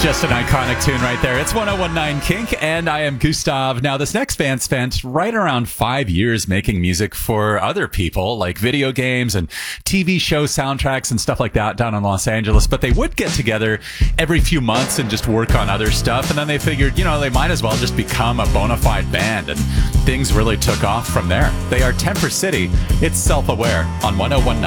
Just an iconic tune right there. It's 1019 Kink, and I am Gustav. Now, this next band spent right around 5 years making music for other people, like video games and TV show soundtracks and stuff like that down in Los Angeles. But they would get together every few months and just work on other stuff. And then they figured, they might as well just become a bona fide band. And things really took off from there. They are Temper City. It's Self-Aware on 1019.